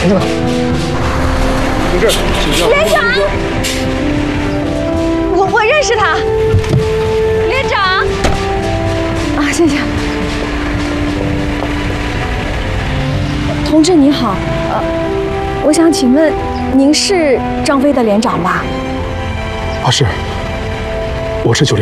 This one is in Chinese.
停车！同志，请叫连长，我认识他。连长，啊，谢谢。同志你好，我想请问，您是张飞的连长吧？ 啊，是，我是9连。